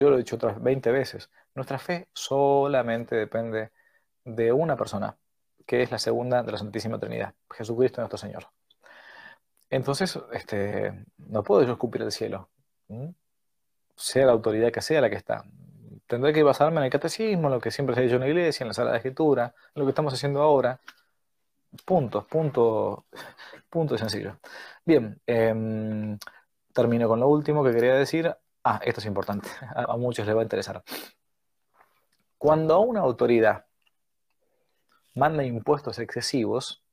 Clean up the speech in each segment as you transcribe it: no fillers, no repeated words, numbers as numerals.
yo lo he dicho otras 20 veces, nuestra fe solamente depende de una persona, que es la segunda de la Santísima Trinidad, Jesucristo nuestro Señor. Entonces, no puedo yo escupir el cielo, ¿m? Sea la autoridad que sea la que está. Tendré que basarme en el catecismo, en lo que siempre se ha dicho en la iglesia, en la sala de escritura, en lo que estamos haciendo ahora. Punto, punto y sencillo. Bien, termino con lo último que quería decir. Ah, esto es importante, a muchos les va a interesar. Cuando una autoridad manda impuestos excesivos,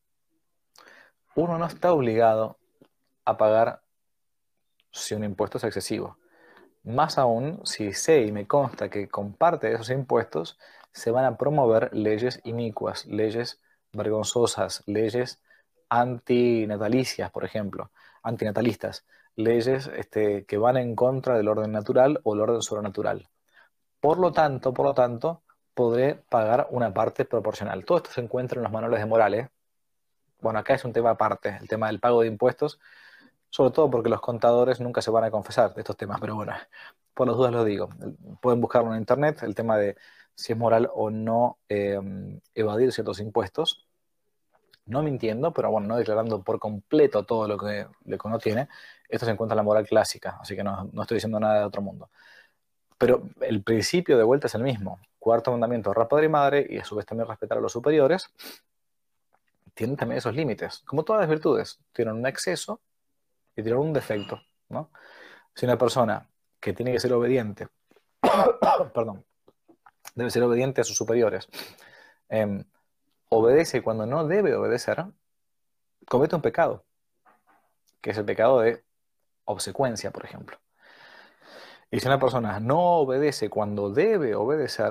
uno no está obligado a pagar si un impuesto es excesivo. Más aún si sé y me consta que con parte de esos impuestos se van a promover leyes inicuas, leyes vergonzosas, leyes antinatalicias, por ejemplo, antinatalistas, leyes que van en contra del orden natural o el orden sobrenatural. Por lo tanto, podré pagar una parte proporcional. Todo esto se encuentra en los manuales de Morales. Bueno, acá es un tema aparte, el tema del pago de impuestos, sobre todo porque los contadores nunca se van a confesar de estos temas, pero bueno, por las dudas lo digo. Pueden buscarlo en internet, el tema de si es moral o no evadir ciertos impuestos, no mintiendo, pero bueno, no declarando por completo todo lo que uno tiene. Esto se encuentra en la moral clásica, así que no estoy diciendo nada de otro mundo. Pero el principio de vuelta es el mismo. Cuarto mandamiento, honrar padre y madre, y a su vez también respetar a los superiores, tienen también esos límites. Como todas las virtudes, tienen un exceso y tienen un defecto, ¿no? Si una persona que tiene que ser obediente, perdón, debe ser obediente a sus superiores, eh, obedece cuando no debe obedecer, comete un pecado, que es el pecado de obsecuencia, por ejemplo. Y si una persona no obedece cuando debe obedecer,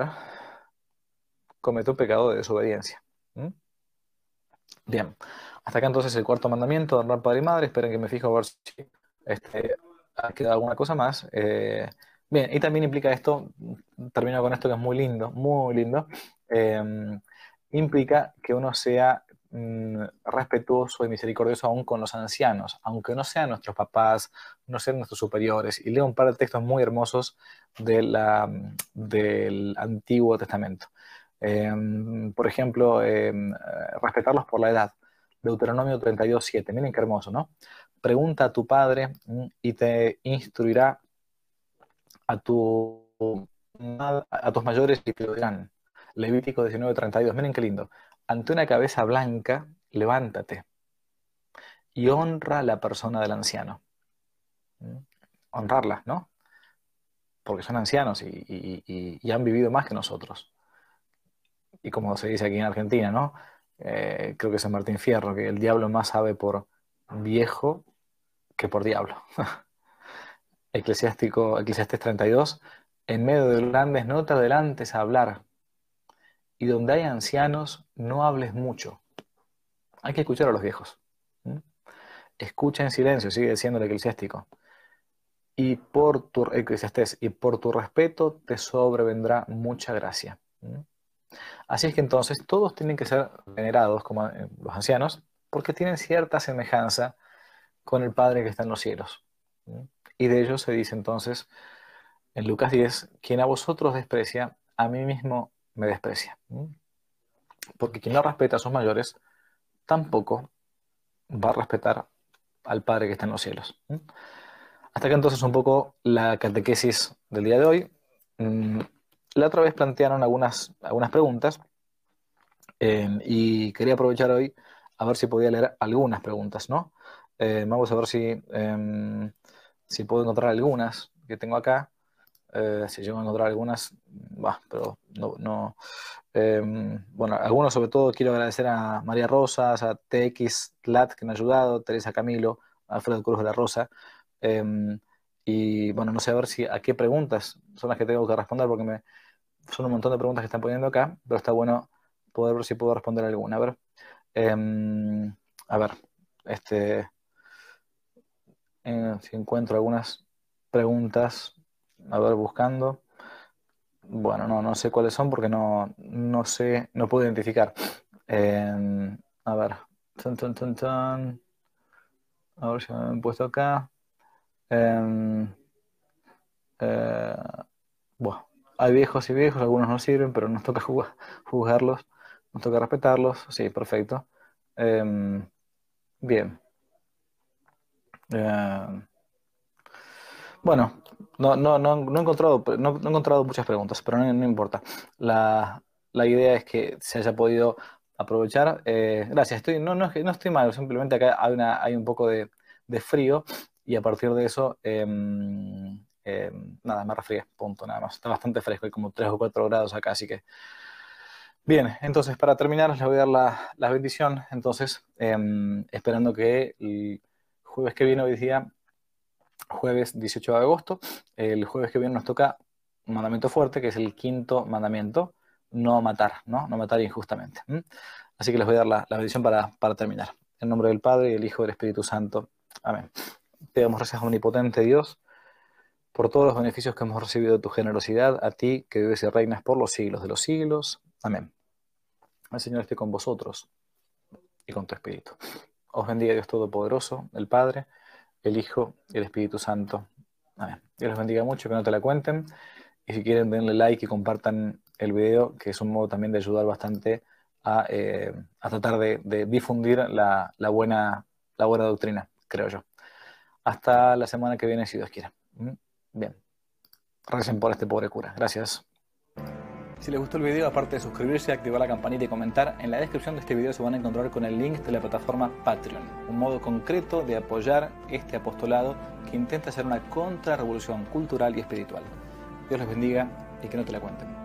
comete un pecado de desobediencia. ¿Mm? Bien, hasta acá entonces el cuarto mandamiento, honrar padre y madre. Esperen que me fijo a ver si este, ha quedado alguna cosa más. Bien, y también implica esto, termino con esto que es muy lindo, eh, implica que uno sea respetuoso y misericordioso aún con los ancianos, aunque no sean nuestros papás, no sean nuestros superiores. Y leo un par de textos muy hermosos del Antiguo Testamento. Eh, por ejemplo, respetarlos por la edad. Deuteronomio 32:7. Miren qué hermoso, ¿no? Pregunta a tu padre y te instruirá a, tu, a tus mayores y te lo dirán. Levítico 19:32. Miren qué lindo. Ante una cabeza blanca, levántate y honra a la persona del anciano. ¿Mm? Honrarla, ¿no? Porque son ancianos y han vivido más que nosotros. Y como se dice aquí en Argentina, ¿no? Creo que es San Martín Fierro, que el diablo más sabe por viejo que por diablo. Eclesiastés 32, en medio de los grandes no te adelantes a hablar, y donde hay ancianos no hables mucho. Hay que escuchar a los viejos. ¿Mm? Escucha en silencio, sigue diciendo el eclesiástico. Eclesiastés, y por tu respeto te sobrevendrá mucha gracia. ¿Mm? Así es que entonces todos tienen que ser venerados como los ancianos, porque tienen cierta semejanza con el Padre que está en los cielos. ¿Mm? Y de ellos se dice entonces en Lucas 10, quien a vosotros desprecia, a mí mismo me desprecia. ¿Mm? Porque quien no respeta a sus mayores, tampoco va a respetar al Padre que está en los cielos. ¿Mm? Hasta acá entonces un poco la catequesis del día de hoy. Mm, La otra vez plantearon algunas preguntas y quería aprovechar hoy a ver si podía leer algunas preguntas, ¿no? Vamos a ver si puedo encontrar algunas que tengo acá. Si llego a encontrar algunas, va, pero no. Eh, bueno, algunos sobre todo quiero agradecer a María Rosas, a TX Lat que me ha ayudado, Teresa Camilo, Alfredo Cruz de la Rosa. Eh, y bueno, no sé a ver si a qué preguntas son las que tengo que responder, porque son un montón de preguntas que están poniendo acá, pero está bueno poder ver si puedo responder alguna. A ver, este, si encuentro algunas preguntas, a ver, buscando. Bueno, no sé cuáles son porque no sé, no puedo identificar. A ver, tun, tun, tun, tun. A ver si me han puesto acá. Em, eh, Hay viejos y viejos, algunos no sirven, pero nos toca juzgarlos, nos toca respetarlos. Sí, perfecto. Em, bien. Em, bueno, no he encontrado, no he encontrado muchas preguntas, pero no importa. La idea es que se haya podido aprovechar. Gracias, no estoy mal, simplemente acá hay un poco de frío y a partir de eso, nada, me resfrié, punto, nada más. Está bastante fresco, hay como 3 o 4 grados acá, así que... Bien, entonces para terminar les voy a dar la bendición, entonces, esperando que el jueves que viene, hoy día jueves 18 de agosto. El jueves que viene nos toca un mandamiento fuerte, que es el quinto mandamiento, no matar, ¿no? No matar injustamente. ¿M? Así que les voy a dar la bendición para terminar. En nombre del Padre, y del Hijo y del Espíritu Santo. Amén. Te damos gracias, omnipotente Dios, por todos los beneficios que hemos recibido de tu generosidad, a ti que vives y reinas por los siglos de los siglos. Amén. El Señor esté con vosotros y con tu Espíritu. Os bendiga Dios Todopoderoso, el Padre, el Hijo y el Espíritu Santo. Amén. Dios los bendiga mucho, que no te la cuenten. Y si quieren, denle like y compartan el video, que es un modo también de ayudar bastante a tratar de difundir la buena doctrina, creo yo. Hasta la semana que viene, si Dios quiere. Bien. Recen por este pobre cura. Gracias. Si les gustó el video, aparte de suscribirse, activar la campanita y comentar, en la descripción de este video se van a encontrar con el link de la plataforma Patreon, un modo concreto de apoyar este apostolado que intenta hacer una contrarrevolución cultural y espiritual. Dios les bendiga y que no te la cuenten.